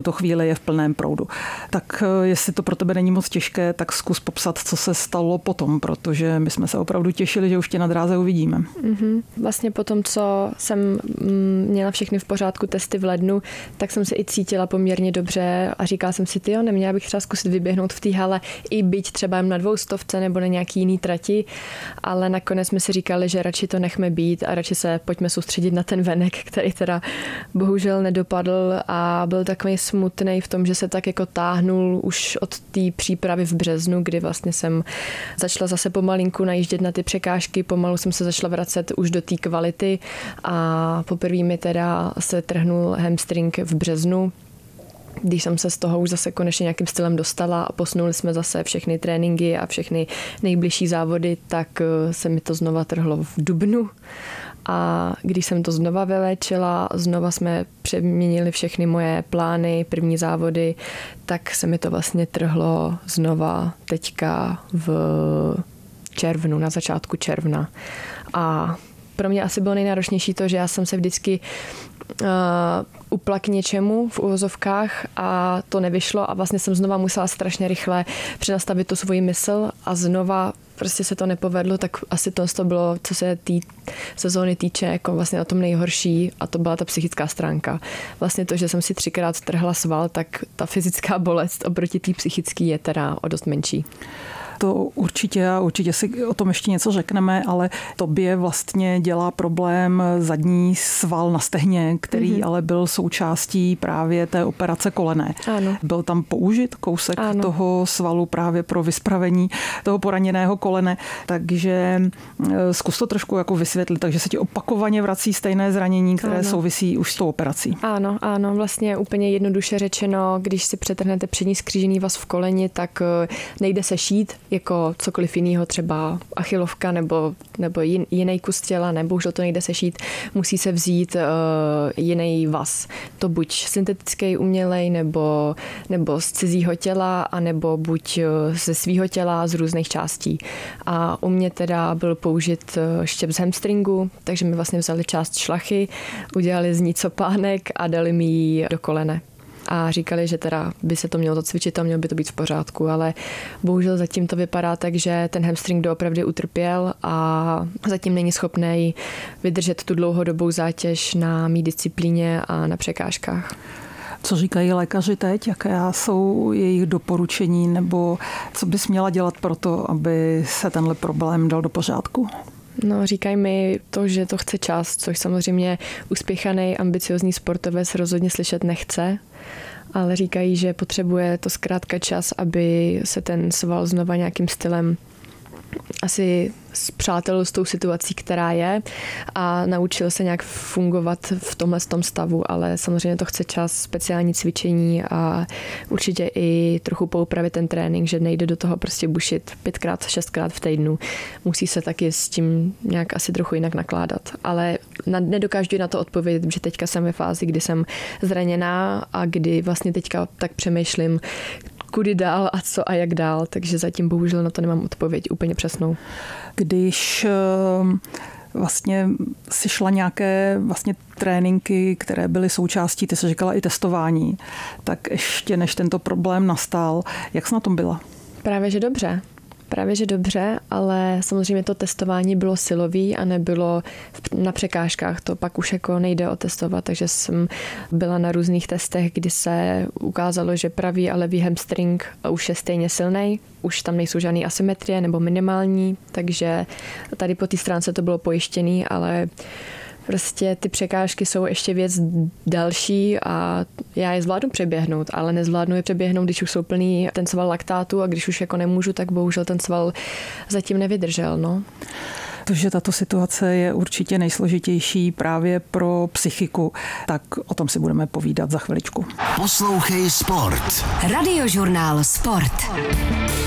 tuto chvíli je v plném proudu. Tak jestli to pro tebe není moc těžké, tak zkus popsat, co se stalo potom, protože my jsme se opravdu těšili, že už tě na dráze uvidíme. Vlastně po tom, co jsem měla všechny v pořádku testy v lednu, tak jsem se i cítila poměrně dobře a říkala jsem si, neměla bych třeba zkusit vyběhnout v té hale i byť třeba jen na 200 nebo na nějaký jiný trati, ale nakonec jsme si říkali, že radši to nechme být a radši se pojďme soustředit na ten venek, který teda bohužel nedopadl a byl takový smutný v tom, že se tak jako táhnul už od té přípravy v březnu, kdy vlastně jsem začala zase pomalinku najíždět na ty překážky, pomalu jsem se začala vracet už do té kvality a poprvé mi teda se trhnul hamstring v březnu. Když jsem se z toho už zase konečně nějakým stylem dostala a posunuli jsme zase všechny tréninky a všechny nejbližší závody, tak se mi to znova trhlo v dubnu. A když jsem to znova vyléčila, znova jsme přeměnili všechny moje plány, první závody, tak se mi to vlastně trhlo znova teďka v červnu, na začátku června. A pro mě asi bylo nejnáročnější to, že já jsem se vždycky upla k něčemu v uvozovkách a to nevyšlo a vlastně jsem znova musela strašně rychle přenastavit tu svoji mysl a znova prostě se to nepovedlo, tak asi to bylo, co se té sezóny týče, jako vlastně na tom nejhorší a to byla ta psychická stránka. Vlastně to, že jsem si 3krát trhla sval, tak ta fyzická bolest oproti té psychické je teda o dost menší. To určitě a určitě si o tom ještě něco řekneme, ale tobě vlastně dělá problém zadní sval na stehně, který ale byl součástí právě té operace kolene. Ano. Byl tam použit kousek toho svalu právě pro vyspravení toho poraněného kolene, takže zkus to trošku jako vysvětlit, takže se ti opakovaně vrací stejné zranění, které souvisí už s tou operací. Ano, vlastně úplně jednoduše řečeno, když si přetrhnete přední skřížený vaz v koleni, tak nejde se šít, jako cokoliv jiného, třeba achilovka nebo jiný kus těla, nebo už to nejde sešít, musí se vzít jiný vaz. To buď syntetický, umělej, nebo z cizího těla, anebo buď ze svýho těla, z různých částí. A u mě teda byl použit štěp z hamstringu, takže mi vlastně vzali část šlachy, udělali z ní copánek a dali mi ji do kolene. A říkali, že teda by se to mělo zacvičit a mělo by to být v pořádku, ale bohužel zatím to vypadá tak, že ten hamstring doopravdy utrpěl a zatím není schopný vydržet tu dlouhodobou zátěž na mý disciplíně a na překážkách. Co říkají lékaři teď? Jaké jsou jejich doporučení nebo co bys měla dělat pro to, aby se tenhle problém dal do pořádku? No, říkají mi to, že to chce čas, což samozřejmě uspěchaný, ambiciozní sportovec rozhodně slyšet nechce, ale říkají, že potřebuje to zkrátka čas, aby se ten sval znova nějakým stylem asi spřátelil s tou situací, která je a naučil se nějak fungovat v tomhle stavu, ale samozřejmě to chce čas, speciální cvičení a určitě i trochu poupravit ten trénink, že nejde do toho prostě bušit 5x, 6x v týdnu. Musí se taky s tím nějak asi trochu jinak nakládat, ale nedokážu na to odpovědět, že teďka jsem ve fázi, kdy jsem zraněná a kdy vlastně teďka tak přemýšlím, kudy dál a co a jak dál, takže zatím bohužel na to nemám odpověď úplně přesnou. Když vlastně si šla nějaké vlastně tréninky, které byly součástí, ty jsi říkala i testování, tak ještě než tento problém nastal, jak jsi na tom byla? Právě že dobře, ale samozřejmě to testování bylo silový a nebylo na překážkách, to pak už jako nejde otestovat, takže jsem byla na různých testech, kdy se ukázalo, že pravý a levý hamstring už je stejně silný, už tam nejsou žádné asymetrie nebo minimální, takže tady po té stránce to bylo pojištěný, ale prostě ty překážky jsou ještě věc další a já je zvládnu přeběhnout, ale nezvládnu je přeběhnout, když už jsou plný ten sval laktátu a když už jako nemůžu, tak bohužel ten sval zatím nevydržel. No. Protože tato situace je určitě nejsložitější právě pro psychiku, tak o tom si budeme povídat za chviličku. Poslouchej Sport. Radiožurnál Sport.